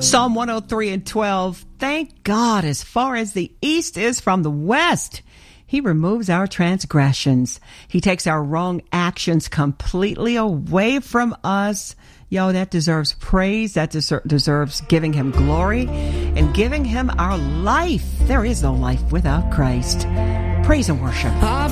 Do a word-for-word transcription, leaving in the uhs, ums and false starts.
Psalm one oh three and twelve. Thank God, as far as the east is from the west, He removes our transgressions. He takes our wrong actions completely away from us. Yo, that deserves praise. That deser- deserves giving Him glory and giving Him our life. There is no life without Christ. Praise and worship.